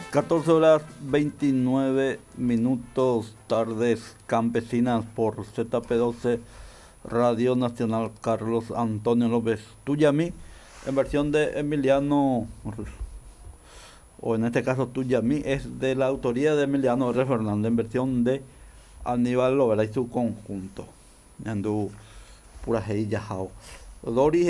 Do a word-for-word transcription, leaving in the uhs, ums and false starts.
catorce horas veintinueve minutos, tardes campesinas por Z P doce, Radio Nacional Carlos Antonio López Tuyamí, en versión de Emiliano, o en este caso Tuyamí, es de la autoría de Emiliano R. Fernández, en versión de Aníbal Lovera y su conjunto. Andu pura jao. Doris